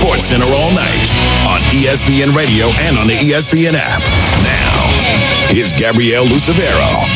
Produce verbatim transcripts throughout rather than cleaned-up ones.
Sports Center all night on E S P N Radio and on the E S P N app. Now, here's Gabrielle Lucevero.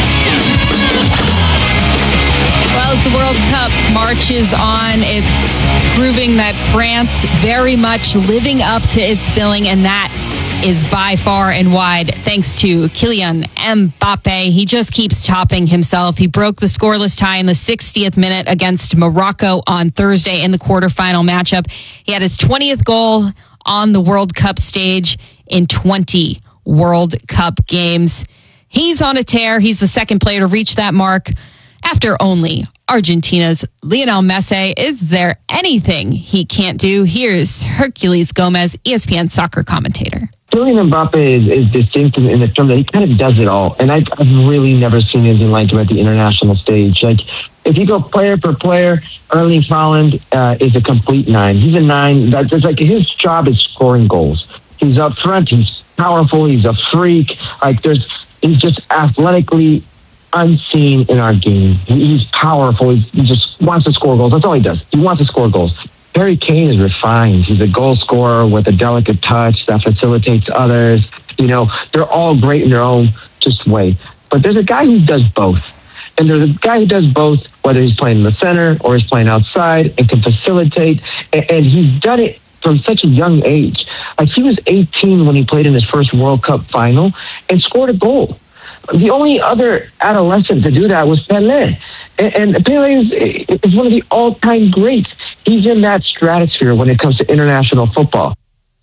Well, as the World Cup marches on, it's proving that France very much living up to its billing, and that is by far and wide thanks to Kylian Mbappe. He just keeps topping himself. He broke the scoreless tie in the sixtieth minute against Morocco on Thursday in the quarterfinal matchup. He had his twentieth goal on the World Cup stage in twenty World Cup games. He's on a tear. He's the second player to reach that mark after only Argentina's Lionel Messi. Is there anything he can't do? Here's Herculez Gomez, E S P N soccer commentator. Kylian Mbappe is, is distinct in, in the term that he kind of does it all. And I've, I've really never seen anything like him at the international stage. Like, if you go player per player, Erling Haaland uh, is a complete nine. He's a nine. That's it's like his job is scoring goals. He's up front. He's powerful. He's a freak. Like, there's, he's just athletically unseen in our game. He, he's powerful. He's, he just wants to score goals. That's all he does. He wants to score goals. Harry Kane is refined. He's a goal scorer with a delicate touch that facilitates others. You know, they're all great in their own just way. But there's a guy who does both. And there's a guy who does both, whether he's playing in the center or he's playing outside, and can facilitate. And, and he's done it from such a young age. Like, he was eighteen when he played in his first World Cup final and scored a goal. The only other adolescent to do that was Pelé. And, and Pelé is, is one of the all-time greats. He's in that stratosphere when it comes to international football.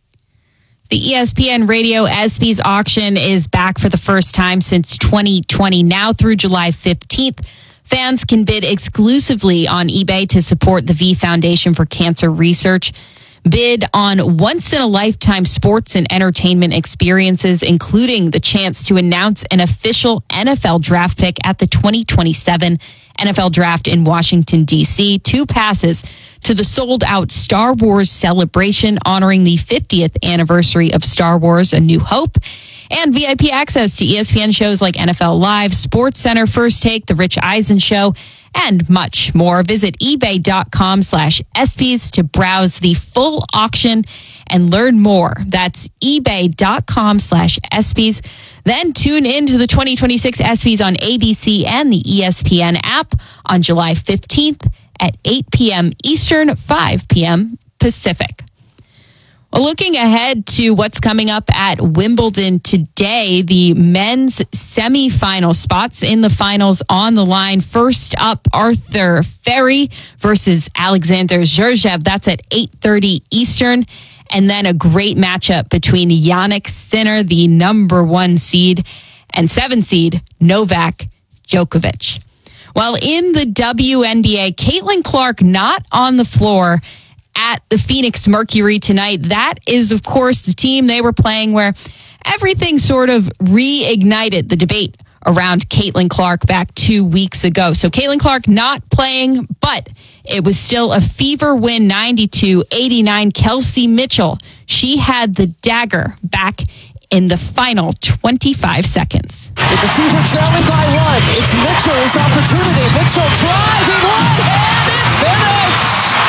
The E S P N Radio ESPYs auction is back for the first time since twenty twenty. Now through July fifteenth, fans can bid exclusively on eBay to support the V Foundation for Cancer Research. Bid on once-in-a-lifetime sports and entertainment experiences, including the chance to announce an official N F L draft pick at the twenty twenty-seven N F L Draft in Washington, D C, two passes to the sold-out Star Wars celebration honoring the fiftieth anniversary of Star Wars: A New Hope, and V I P access to E S P N shows like N F L Live, SportsCenter, First Take, The Rich Eisen Show, and much more. Visit ebay.com slash ESPYs to browse the full auction and learn more. That's ebay.com slash ESPYs. Then tune in to the twenty twenty-six ESPYs on A B C and the E S P N app on July fifteenth at eight p.m. Eastern, five p.m. Pacific. Well, looking ahead to what's coming up at Wimbledon today, the men's semifinal spots in the finals on the line. First up, Arthur Ferry versus Alexander Zverev. That's at eight thirty Eastern. And then a great matchup between Jannik Sinner, the number one seed, and seven seed Novak Djokovic. While in the W N B A, Caitlin Clark not on the floor at the Phoenix Mercury tonight. That is, of course, the team they were playing where everything sort of reignited the debate around Caitlin Clark back two weeks ago. So Caitlin Clark not playing, but it was still a fever win, ninety-two eighty-nine. Kelsey Mitchell, she had the dagger back in the final twenty-five seconds. With the Fever trailing by one, it's Mitchell's opportunity. Mitchell driving one-handed finish!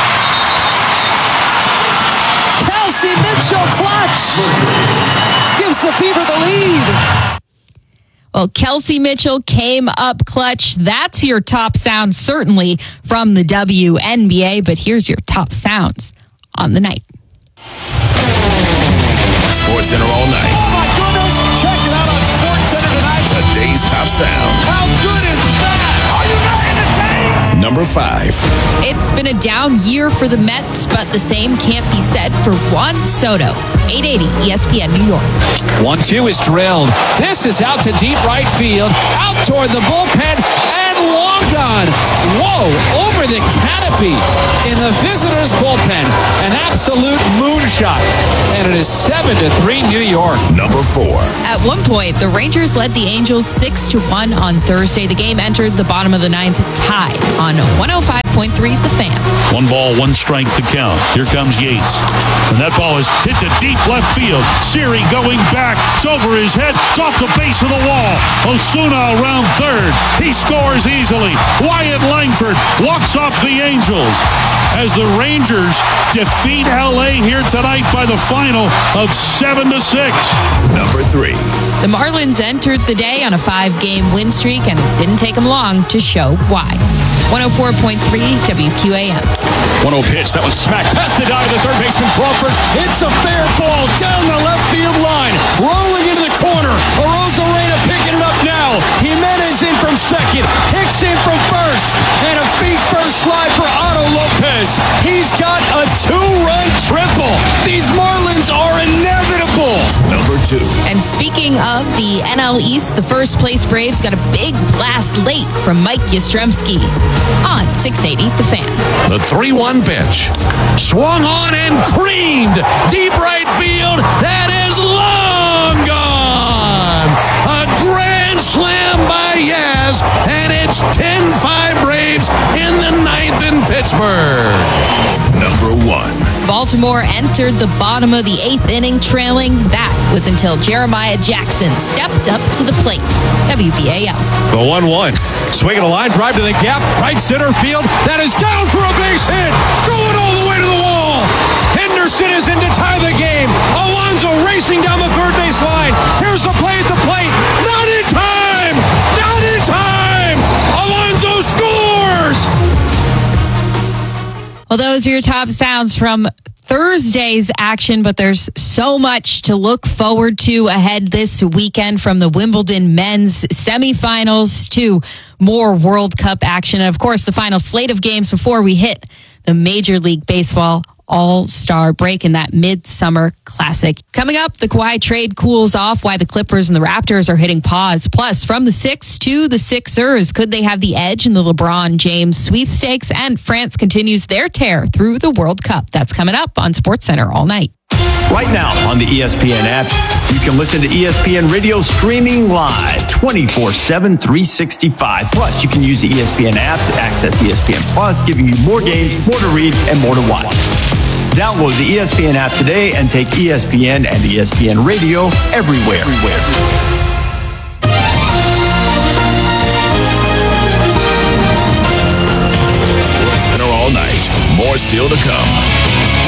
Kelsey Mitchell clutch! Gives the Fever the lead. Well, Kelsey Mitchell came up clutch. That's your top sound, certainly from the W N B A, but here's your top sounds on the night. Sports Center all night. Oh my goodness! Check it out on Sports Center tonight. Today's top sound. How good is that? Are you ready to take? Number five. It's been a down year for the Mets, but the same can't be said for Juan Soto. eight eighty E S P N New York. one two is drilled. This is out to deep right field. Out toward the bullpen. And long gone. Whoa, over the canopy in the visitors' bullpen. An absolute moonshot. And it is seven to three New York. Number four. At one point, the Rangers led the Angels six to one on Thursday. The game entered the bottom of the ninth tied on one oh five point three The Fan. One ball, one strike the count. Here comes Yates. And that ball is hit to deep left field. Siri going back. It's over his head. It's off the base of the wall. Osuna around third. He scores easily. Wyatt Langford walks off the Angels as the Rangers defeat L A here tonight by the final of seven to six. Number three. The Marlins entered the day on a five-game win streak, and it didn't take them long to show why. one oh four point three W Q A M. one oh pitch. That was smacked past the eye to the third baseman Crawford. It's a fair ball down the left field line. Rolling into the corner. Arozarena picking it up now. Jimenez in from second. Hicks in from first. And a feet first slide for Otto Lopez. He's got a two-run triple. These Marlins are inevitable. Number two. And speaking of the N L East, the first place Braves got a big blast late from Mike Yastrzemski on six eighty The Fan. The three one pitch. Swung on and creamed. Deep right field. That is long gone. A grand slam by Yaz. And it's ten five Braves in the ninth in Pittsburgh. Number one. Baltimore entered the bottom of the eighth inning trailing. That was until Jeremiah Jackson stepped up to the plate. W B A L. The one one. Swinging a line drive to the gap. Right center field. That is down for a base hit. Going all the way to the wall. Henderson is in to tie the game. Alonso racing down the third base line. Here's the play at the plate. Not in time. Not in time. Alonso scores. Well, those are your top sounds from Thursday's action, but there's so much to look forward to ahead this weekend, from the Wimbledon men's semifinals to more World Cup action. And of course, the final slate of games before we hit the Major League Baseball All-Star break in that Midsummer Classic. Coming up, the Kawhi trade cools off, why the Clippers and the Raptors are hitting pause. Plus, from the Six to the Sixers, could they have the edge in the LeBron James sweepstakes? And France continues their tear through the World Cup. That's coming up on SportsCenter all night. Right now on the E S P N app, you can listen to E S P N Radio streaming live twenty-four seven, three sixty-five. Plus, you can use the E S P N app to access E S P N Plus, giving you more games, more to read, and more to watch. Download the E S P N app today and take E S P N and E S P N Radio everywhere. everywhere. SportsCenter all night. More still to come.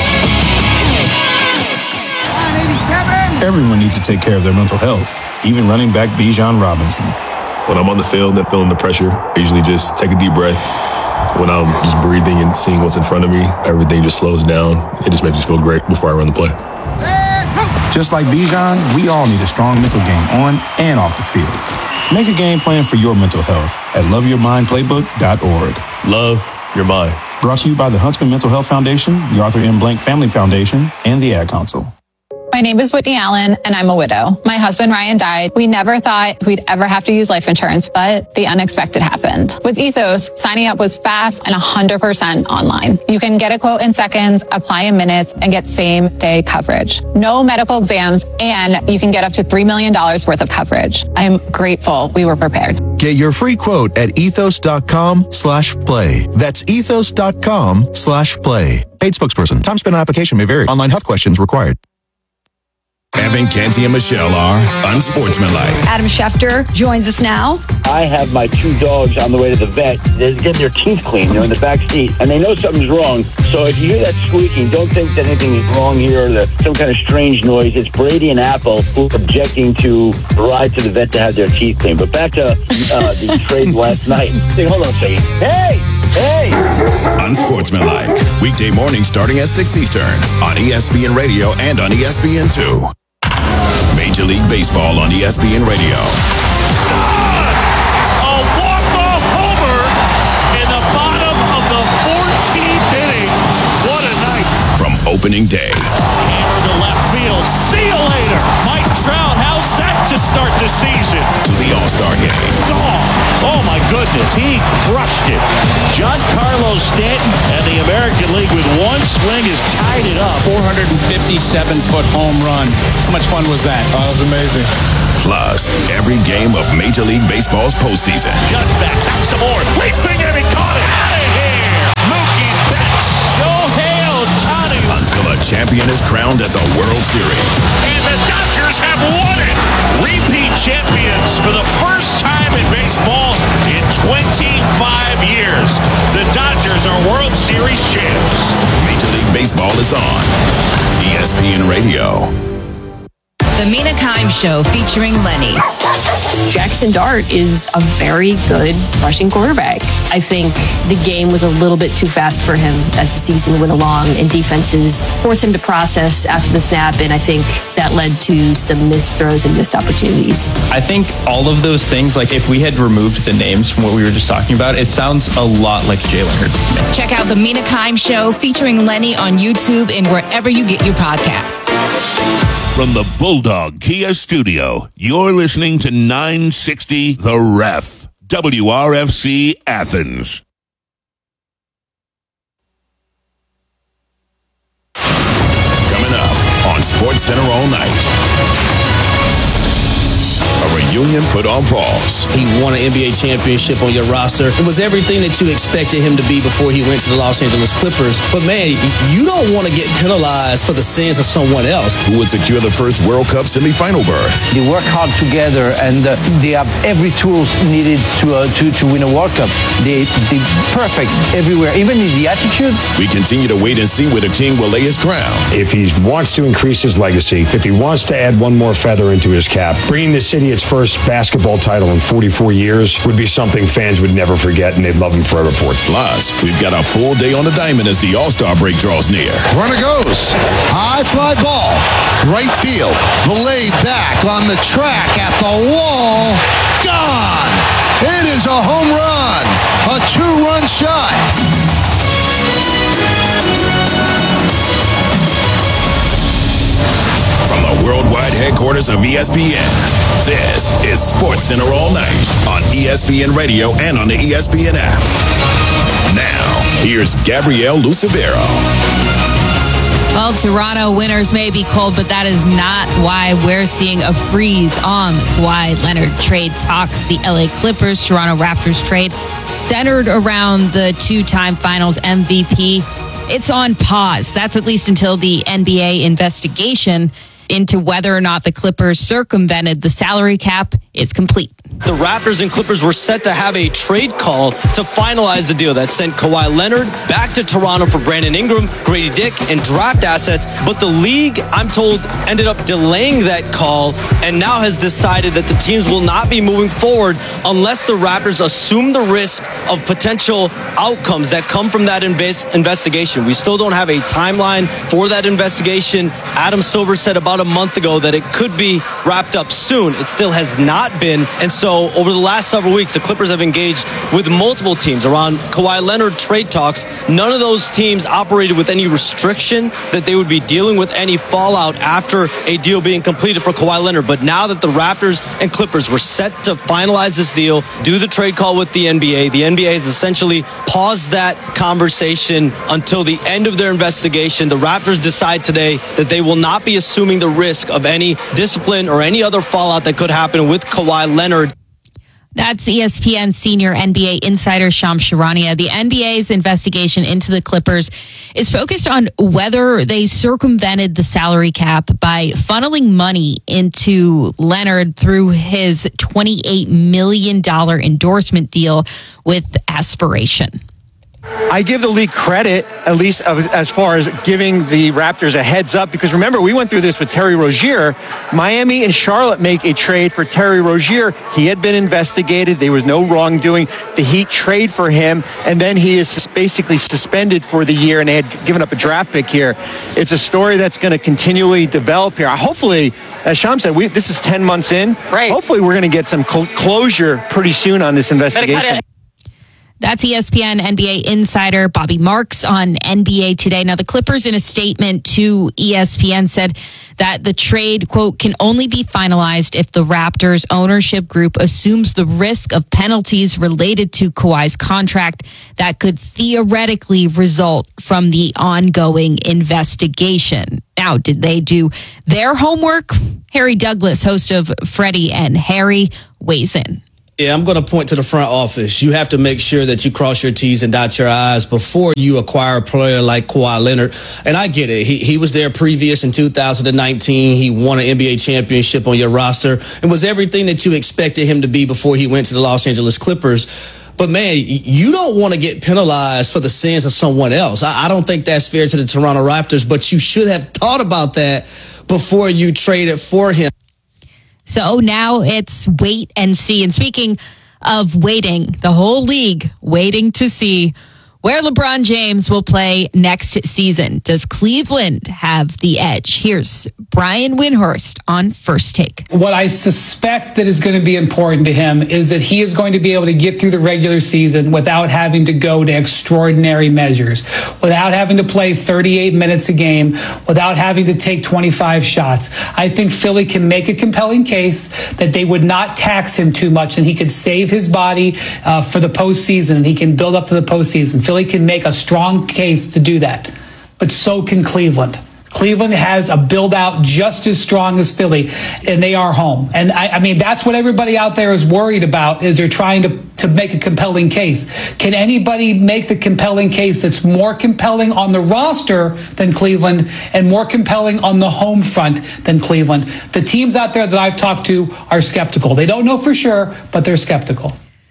Everyone needs to take care of their mental health, even running back Bijan Robinson. When I'm on the field and feeling the pressure, I usually just take a deep breath. When I'm just breathing and seeing what's in front of me, everything just slows down. It just makes me feel great before I run the play. Just like Bijan, we all need a strong mental game on and off the field. Make a game plan for your mental health at love your mind playbook dot org. Love your mind. Brought to you by the Huntsman Mental Health Foundation, the Arthur M. Blank Family Foundation, and the Ad Council. My name is Whitney Allen, and I'm a widow. My husband, Ryan, died. We never thought we'd ever have to use life insurance, but the unexpected happened. With Ethos, signing up was fast and one hundred percent online. You can get a quote in seconds, apply in minutes, and get same-day coverage. No medical exams, and you can get up to three million dollars worth of coverage. I'm grateful we were prepared. Get your free quote at ethos.com slash play. That's ethos.com slash play. Paid spokesperson. Time spent on application may vary. Online health questions required. Evan, Canty, and Michelle are unsportsmanlike. Adam Schefter joins us now. I have my two dogs on the way to the vet. They're getting their teeth cleaned. They're in the back seat, and they know something's wrong. So if you hear that squeaking, don't think that anything is wrong here or that some kind of strange noise. It's Brady and Apple who are objecting to the ride to the vet to have their teeth cleaned. But back to uh, the trade last night. Hey, hold on a second. Hey! Hey! Unsportsmanlike. Weekday morning starting at six Eastern on E S P N Radio and on E S P N two. Major League Baseball on E S P N Radio. A walk-off homer in the bottom of the fourteenth inning. What a night. From opening day. Hammer to left field. See you later. Mike Trout, how's that to start the season? To the All-Star game. Oh, oh my goodness, he crushed it. Giancarlo Stanton and the American League with one swing has tied it up. four hundred fifty-seven foot home run. How much fun was that? Oh, that was amazing. Plus, every game of Major League Baseball's postseason. Just back, back some more. Leaping and he caught it. Out of here. champion is crowned at the World Series. And the Dodgers have won it! Repeat champions for the first time in baseball in twenty-five years. The Dodgers are World Series champs. Major League Baseball is on E S P N Radio. The Mina Kimes Show featuring Lenny. Jackson Dart is a very good rushing quarterback. I think the game was a little bit too fast for him as the season went along, and defenses forced him to process after the snap, and I think that led to some missed throws and missed opportunities. I think all of those things, like if we had removed the names from what we were just talking about, it sounds a lot like Jalen Hurts to me. Check out the Mina Kimes Show featuring Lenny on YouTube and wherever you get your podcasts. From the Bulldog Kia Studio, you're listening to nine sixty The Ref, W R F C Athens. Coming up on SportsCenter all night. A reunion put on pause. He won an N B A championship on your roster. It was everything that you expected him to be before he went to the Los Angeles Clippers. But man, you don't want to get penalized for the sins of someone else. Who would secure the first World Cup semifinal berth? They work hard together, and uh, they have every tool needed to, uh, to to win a World Cup. They they perfect everywhere, even in the attitude. We continue to wait and see where the king will lay his crown. If he wants to increase his legacy, if he wants to add one more feather into his cap, bringing the city its first basketball title in forty-four years would be something fans would never forget, and they'd love him forever for it. Plus, we've got a full day on the diamond as the All-Star break draws near. Runner goes. High fly ball. Right field. Laid back on the track at the wall. Gone. It is a home run. A two-run shot. From the worldwide headquarters of E S P N, this is SportsCenter all night on E S P N Radio and on the E S P N app. Now, here's Gabrielle Lucivero. Well, Toronto winners may be cold, but that is not why we're seeing a freeze on the Kawhi Leonard trade talks. The L A Clippers Toronto Raptors trade centered around the two-time Finals M V P. It's on pause. That's at least until the N B A investigation into whether or not the Clippers circumvented the salary cap is complete. The Raptors and Clippers were set to have a trade call to finalize the deal that sent Kawhi Leonard back to Toronto for Brandon Ingram, Grady Dick, and draft assets. But the league, I'm told, ended up delaying that call and now has decided that the teams will not be moving forward unless the Raptors assume the risk of potential outcomes that come from that invest- investigation. We still don't have a timeline for that investigation. Adam Silver said about a month ago that it could be wrapped up soon. It still has not been. And so over the last several weeks, the Clippers have engaged with multiple teams around Kawhi Leonard trade talks. None of those teams operated with any restriction that they would be dealing with any fallout after a deal being completed for Kawhi Leonard. But now that the Raptors and Clippers were set to finalize this deal, do the trade call with the N B A, the N B A has essentially paused that conversation until the end of their investigation. The Raptors decide today that they will not be assuming the risk of any discipline or any other fallout that could happen with Kawhi Leonard. That's E S P N senior N B A insider Shams Charania. The N B A's investigation into the Clippers is focused on whether they circumvented the salary cap by funneling money into Leonard through his twenty-eight million dollars endorsement deal with Aspiration. I give the league credit, at least as far as giving the Raptors a heads up, because remember, we went through this with Terry Rozier. Miami and Charlotte make a trade for Terry Rozier. He had been investigated. There was no wrongdoing. The Heat trade for him, and then he is basically suspended for the year, and they had given up a draft pick here. It's a story that's going to continually develop here. Hopefully, as Sham said, we, this is ten months in. Right. Hopefully, we're going to get some cl- closure pretty soon on this investigation. That's E S P N N B A insider Bobby Marks on N B A Today. Now, the Clippers, in a statement to E S P N, said that the trade, quote, can only be finalized if the Raptors ownership group assumes the risk of penalties related to Kawhi's contract that could theoretically result from the ongoing investigation. Now, did they do their homework? Harry Douglas, host of Freddie and Harry, weighs in. Yeah, I'm going to point to the front office. You have to make sure that you cross your T's and dot your I's before you acquire a player like Kawhi Leonard. And I get it. He he was there previous in two thousand nineteen. He won an N B A championship on your roster and was everything that you expected him to be before he went to the Los Angeles Clippers. But, man, you don't want to get penalized for the sins of someone else. I, I don't think that's fair to the Toronto Raptors, but you should have thought about that before you traded for him. So now it's wait and see. And speaking of waiting, the whole league waiting to see where LeBron James will play next season. Does Cleveland have the edge? Here's Brian Windhorst on First Take. What I suspect that is going to be important to him is that he is going to be able to get through the regular season without having to go to extraordinary measures, without having to play thirty-eight minutes a game, without having to take twenty-five shots. I think Philly can make a compelling case that they would not tax him too much, and he could save his body uh, for the postseason, and he can build up to the postseason. Philly can make a strong case to do that, but so can Cleveland. Cleveland has a build-out just as strong as Philly, and they are home. And I, I mean, that's what everybody out there is worried about, is they're trying to, to make a compelling case. Can anybody make the compelling case that's more compelling on the roster than Cleveland and more compelling on the home front than Cleveland? The teams out there that I've talked to are skeptical. They don't know for sure, but they're skeptical.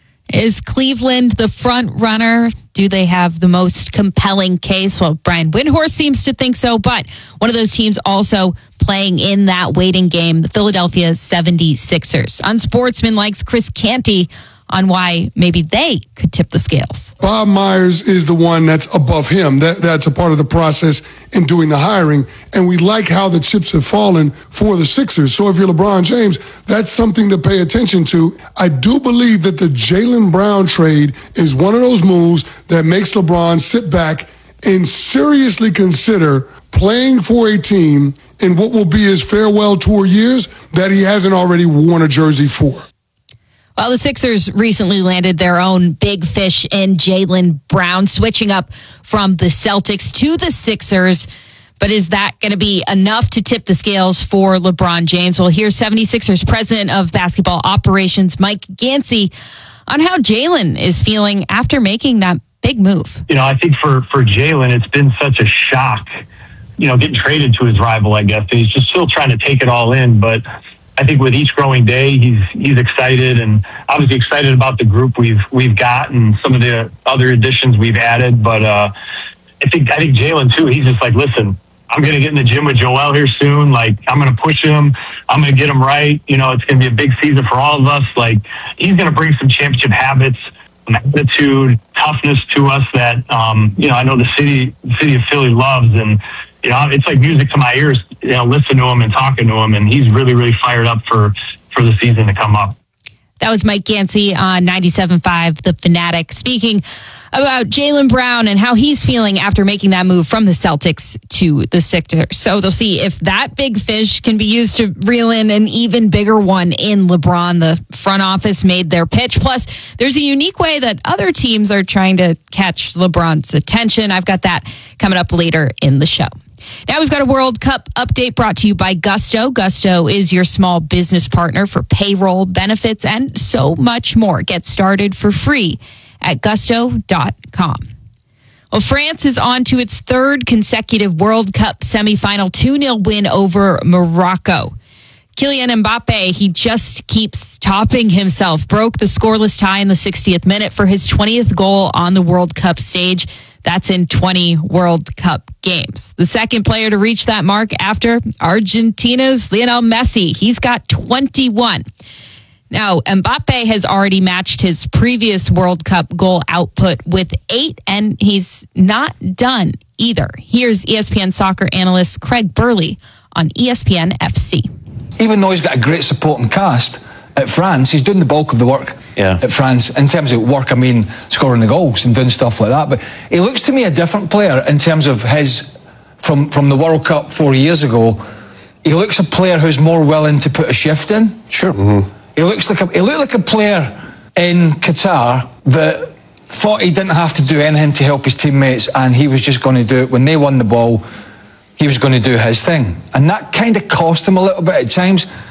Is Cleveland the front runner? Do they have the most compelling case? Well, Brian Windhorst seems to think so, but one of those teams also playing in that waiting game, the Philadelphia seventy-sixers. Unsportsman likes Chris Canty on why maybe they could tip the scales. Bob Myers is the one that's above him. That, that's a part of the process in doing the hiring. And we like how the chips have fallen for the Sixers. So if you're LeBron James, that's something to pay attention to. I do believe that the Jaylen Brown trade is one of those moves that makes LeBron sit back and seriously consider playing for a team in what will be his farewell tour years that he hasn't already worn a jersey for. Well, the Sixers recently landed their own big fish in Jaylen Brown, switching up from the Celtics to the Sixers. But is that going to be enough to tip the scales for LeBron James? Well, here's seventy-sixers president of basketball operations, Mike Gansey, on how Jaylen is feeling after making that big move. You know, I think for, for Jaylen, it's been such a shock, you know, getting traded to his rival, I guess. He's just still trying to take it all in, but I think with each growing day, he's he's excited, and obviously excited about the group we've we've got and some of the other additions we've added. But uh, I think I think Jaylen too. He's just like, listen, I'm going to get in the gym with Joel here soon. Like, I'm going to push him. I'm going to get him right. You know, it's going to be a big season for all of us. Like, he's going to bring some championship habits, some attitude, toughness to us that um, you know I know the city the city of Philly loves. And you know, it's like music to my ears, you know, listening to him and talking to him, and he's really, really fired up for, for the season to come up. That was Mike Gansey on ninety-seven point five The Fanatic, speaking about Jaylen Brown and how he's feeling after making that move from the Celtics to the Sixers. So they'll see if that big fish can be used to reel in an even bigger one in LeBron. The front office made their pitch. Plus, there's a unique way that other teams are trying to catch LeBron's attention. I've got that coming up later in the show. Now we've got a World Cup update brought to you by Gusto. Gusto is your small business partner for payroll, benefits, and so much more. Get started for free at gusto dot com. Well, France is on to its third consecutive World Cup semifinal two nil win over Morocco. Kylian Mbappe, he just keeps topping himself, broke the scoreless tie in the sixtieth minute for his twentieth goal on the World Cup stage. That's in twenty World Cup games. The second player to reach that mark after Argentina's Lionel Messi. He's got twenty-one. Now, Mbappe has already matched his previous World Cup goal output with eight, and he's not done either. Here's E S P N soccer analyst Craig Burley on E S P N F C. Even though he's got a great supporting cast at France, he's doing the bulk of the work yeah. at France. In terms of work, I mean scoring the goals and doing stuff like that. But he looks to me a different player in terms of his, from, from the World Cup four years ago. He looks a player who's more willing to put a shift in. Sure. Mm-hmm. He looks like a, he looked like a player in Qatar that thought he didn't have to do anything to help his teammates, and he was just going to do it. When they won the ball, he was going to do his thing. And that kind of cost him a little bit at times.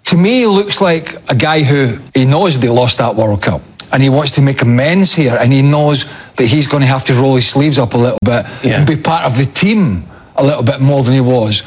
to me, he looks like a guy who, he knows they lost that World Cup and he wants to make amends here, and he knows that he's going to have to roll his sleeves up a little bit yeah. and be part of the team a little bit more than he was.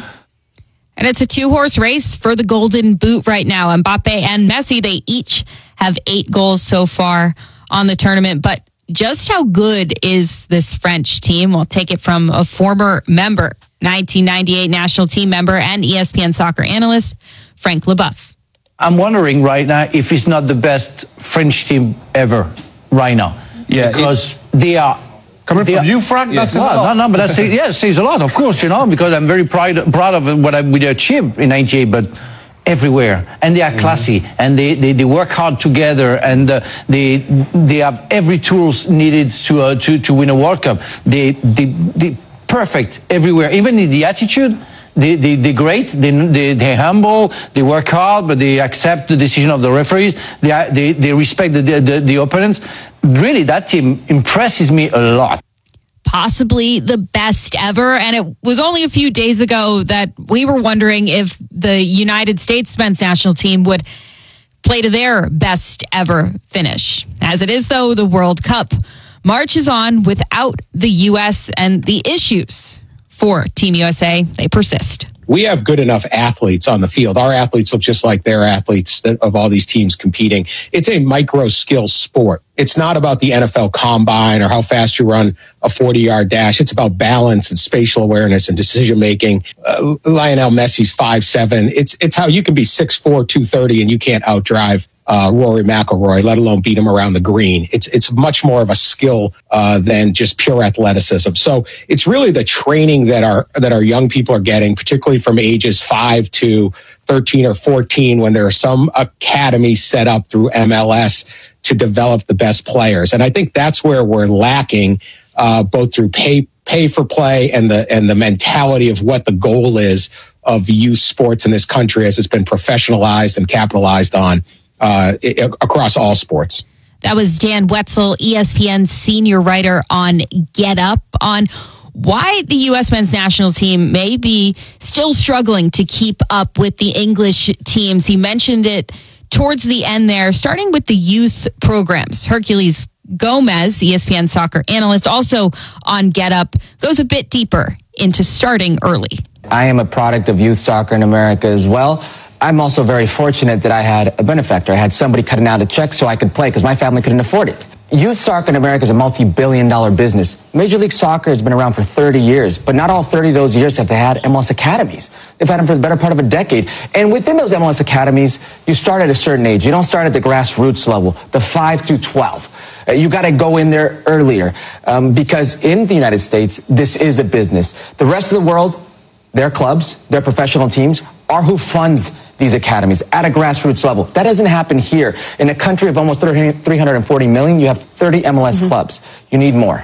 And it's a two-horse race for the Golden Boot right now. Mbappe and Messi, they each have eight goals so far on the tournament. But just how good is this French team? We'll take it from a former member, nineteen ninety-eight national team member and E S P N soccer analyst, Frank Leboeuf. I'm wondering right now if it's not the best French team ever right now. Yeah, because it, they are... Coming they from are, you, Frank, yeah, that says well, a lot. No, no, but that says, yeah, it says a lot, of course, you know, because I'm very proud, proud of what I, we achieved in ninety-eight, but everywhere. And they are classy, mm-hmm. and they, they, they work hard together, and uh, they they have every tools needed to uh, to to win a World Cup. They they they perfect everywhere, even in the attitude. They they they're great. They they they're humble. They work hard, but they accept the decision of the referees. They are, they they respect the, the the opponents. Really, that team impresses me a lot. Possibly the best ever. And it was only a few days ago that we were wondering if the United States men's national team would play to their best ever finish. As it is, though, the World Cup marches on without the U S, and the issues for Team U S A, they persist. We have good enough athletes on the field. Our athletes look just like their athletes that, of all these teams competing. It's a micro skill sport. It's not about the N F L combine or how fast you run a forty-yard dash. It's about balance and spatial awareness and decision making. Uh, Lionel Messi's five seven. It's it's how you can be six four, two thirty, and you can't outdrive uh, Rory McIlroy, let alone beat him around the green. It's it's much more of a skill uh, than just pure athleticism. So it's really the training that our that our young people are getting, particularly from ages five to thirteen or fourteen, when there are some academies set up through M L S to develop the best players. And I think that's where we're lacking, uh, both through pay pay for play and the and the mentality of what the goal is of youth sports in this country as it's been professionalized and capitalized on uh, it, across all sports. That was Dan Wetzel, E S P N senior writer on Get Up, on why the U S men's national team may be still struggling to keep up with the English teams. He mentioned it towards the end there, starting with the youth programs. Hercules Gomez, E S P N soccer analyst, also on Get Up, goes a bit deeper into starting early. I am a product of youth soccer in America as well. I'm also very fortunate that I had a benefactor. I had somebody cutting out a check so I could play because my family couldn't afford it. Youth soccer in America is a multi-billion dollar business. Major League Soccer has been around for thirty years, but not all thirty of those years have they had M L S academies. They've had them for the better part of a decade. And within those M L S academies, you start at a certain age. You don't start at the grassroots level, the five to twelve. Uh, you got to go in there earlier um, because in the United States, this is a business. The rest of the world, their clubs, their professional teams are who funds these academies at a grassroots level. That doesn't happen here. In a country of almost three hundred forty million, you have thirty M L S mm-hmm. clubs. You need more.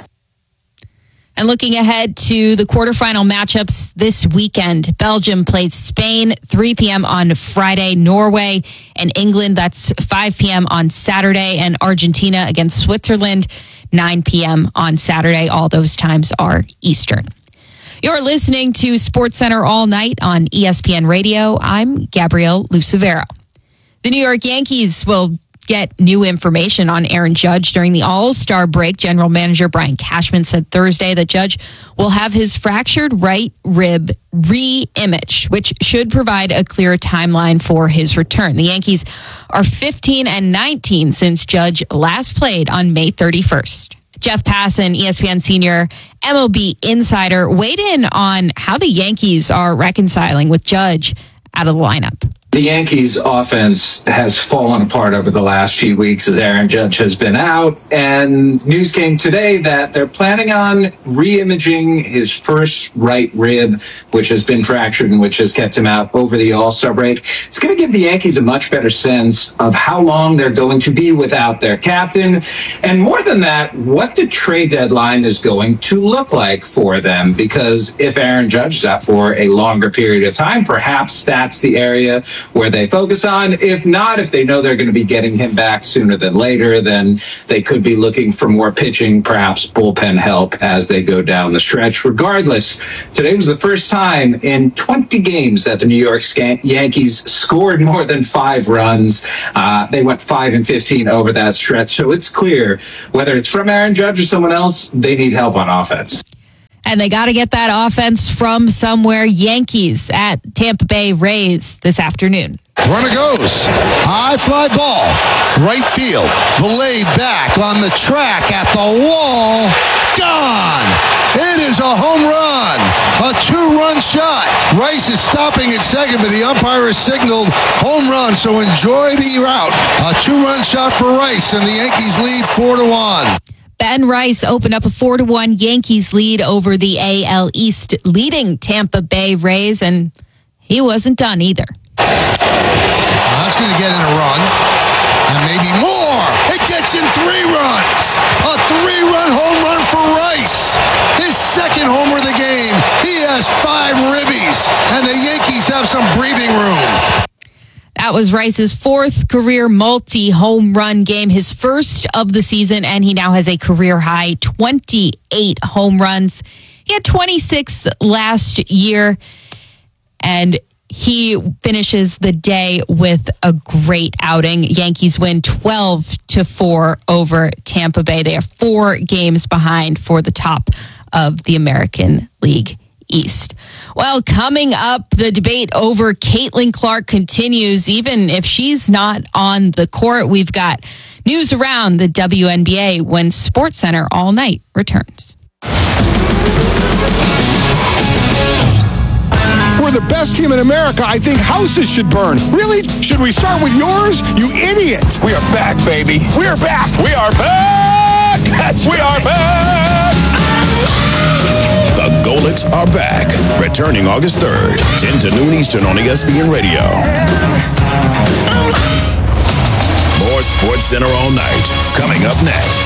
And looking ahead to the quarterfinal matchups this weekend, Belgium plays Spain, three p.m. on Friday, Norway and England, that's five p.m. on Saturday, and Argentina against Switzerland, nine p.m. on Saturday. All those times are Eastern. You're listening to SportsCenter All Night on E S P N Radio. I'm Gabrielle Lucivero. The New York Yankees will get new information on Aaron Judge during the All-Star break. General Manager Brian Cashman said Thursday that Judge will have his fractured right rib re-imaged, which should provide a clear timeline for his return. The Yankees are fifteen and nineteen since Judge last played on May thirty-first. Jeff Passan, E S P N senior M L B insider, weighed in on how the Yankees are reconciling with Judge out of the lineup. The Yankees' offense has fallen apart over the last few weeks as Aaron Judge has been out, and news came today that they're planning on re-imaging his first right rib, which has been fractured and which has kept him out over the All-Star break. It's going to give the Yankees a much better sense of how long they're going to be without their captain, and more than that, what the trade deadline is going to look like for them, because if Aaron Judge is out for a longer period of time, perhaps that's the area where they focus on. If not, if they know they're going to be getting him back sooner than later, then they could be looking for more pitching, perhaps bullpen help as they go down the stretch. Regardless, today was the first time in twenty games that the New York Yankees scored more than five runs. Uh, they went five and fifteen over that stretch. So it's clear, whether it's from Aaron Judge or someone else, they need help on offense. And they got to get that offense from somewhere. Yankees at Tampa Bay Rays this afternoon. Runner goes. High fly ball. Right field. Delayed back on the track at the wall. Gone. It is a home run. A two-run shot. Rice is stopping at second, but the umpire has signaled home run, so enjoy the route. A two-run shot for Rice, and the Yankees lead four to one. Ben Rice opened up a four to one Yankees lead over the A L East leading Tampa Bay Rays, and he wasn't done either. Well, that's going to get in a run, and maybe more. It gets in three runs. A three-run home run for Rice. His second homer of the game. He has five ribbies, and the Yankees have some breathing room. That was Rice's fourth career multi-home run game, his first of the season, and he now has a career-high twenty-eight home runs. He had twenty-six last year, and he finishes the day with a great outing. Yankees win twelve to four over Tampa Bay. They are four games behind for the top of the American League East. Well, coming up, the debate over Caitlin Clark continues. Even if she's not on the court, we've got news around the W N B A when SportsCenter All Night returns. We're the best team in America. I think houses should burn. Really? Should we start with yours? You idiot. We are back, baby. We are back. We are back. That's we are back. The Golics are back. Returning August third, ten to noon Eastern on E S P N Radio. More SportsCenter All Night coming up next.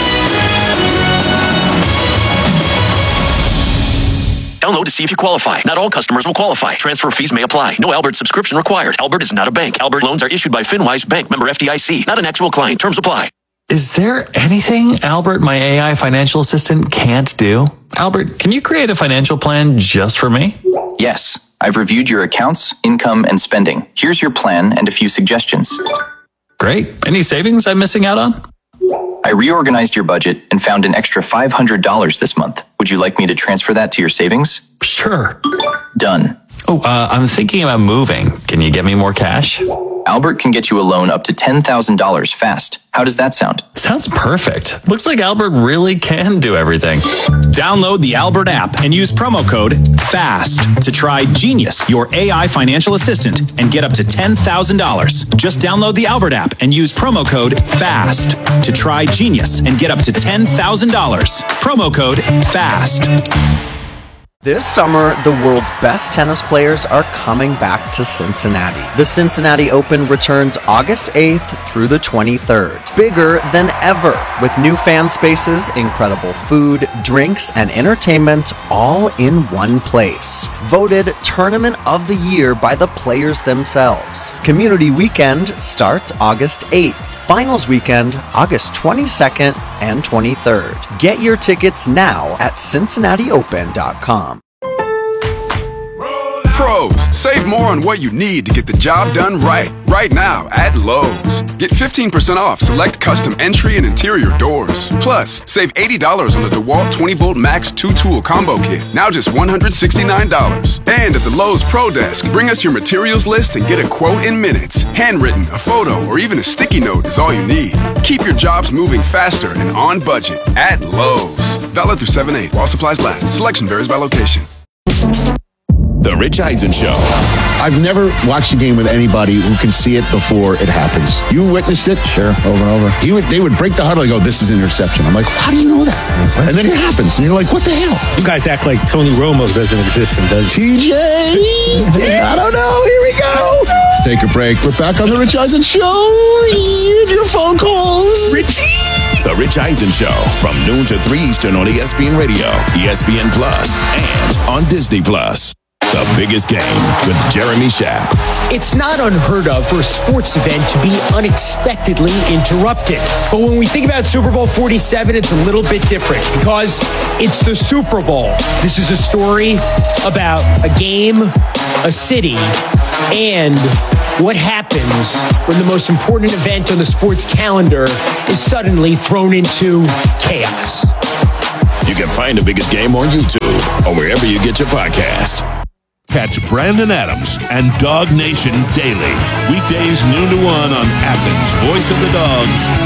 Download to see if you qualify. Not all customers will qualify. Transfer fees may apply. No Albert subscription required. Albert is not a bank. Albert loans are issued by FinWise Bank, member F D I C. Not an actual client. Terms apply. Is there anything Albert, my A I financial assistant, can't do? Albert, can you create a financial plan just for me? Yes. I've reviewed your accounts, income, and spending. Here's your plan and a few suggestions. Great. Any savings I'm missing out on? I reorganized your budget and found an extra five hundred dollars this month. Would you like me to transfer that to your savings? Sure. Done. Oh, uh, I'm thinking about moving. Can you get me more cash? Albert can get you a loan up to ten thousand dollars fast. How does that sound? Sounds perfect. Looks like Albert really can do everything. Download the Albert app and use promo code FAST to try Genius, your A I financial assistant, and get up to ten thousand dollars. Just download the Albert app and use promo code FAST to try Genius and get up to ten thousand dollars. Promo code FAST. This summer, the world's best tennis players are coming back to Cincinnati. The Cincinnati Open returns August eighth through the twenty-third. Bigger than ever, with new fan spaces, incredible food, drinks, and entertainment all in one place. Voted Tournament of the Year by the players themselves. Community Weekend starts August eighth. Finals weekend, August twenty-second and twenty-third. Get your tickets now at Cincinnati Open dot com. Pros, save more on what you need to get the job done right. Right now at Lowe's. Get fifteen percent off select custom entry and interior doors. Plus, save eighty dollars on the DeWalt twenty volt Max two tool combo kit. Now just one hundred sixty-nine dollars. And at the Lowe's Pro Desk, bring us your materials list and get a quote in minutes. Handwritten, a photo, or even a sticky note is all you need. Keep your jobs moving faster and on budget at Lowe's. Valid through seven eight while supplies last. Selection varies by location. The Rich Eisen Show. I've never watched a game with anybody who can see it before it happens. You witnessed it? Sure, over and over. He would, they would break the huddle and go, this is an interception. I'm like, how do you know that? And then it happens, and you're like, what the hell? You guys act like Tony Romo doesn't exist and does. T J! I don't know. Here we go. Let's take a break. We're back on The Rich Eisen Show. Read your phone calls. Richie! The Rich Eisen Show from noon to three Eastern on E S P N Radio, E S P N Plus, and on Disney Plus. The Biggest Game with Jeremy Schaap. It's not unheard of for a sports event to be unexpectedly interrupted. But when we think about Super Bowl forty-seven, it's a little bit different because it's the Super Bowl. This is a story about a game, a city, and what happens when the most important event on the sports calendar is suddenly thrown into chaos. You can find The Biggest Game on YouTube or wherever you get your podcasts. Catch Brandon Adams and Dog Nation daily. Weekdays noon to one on Athens, Voice of the Dogs.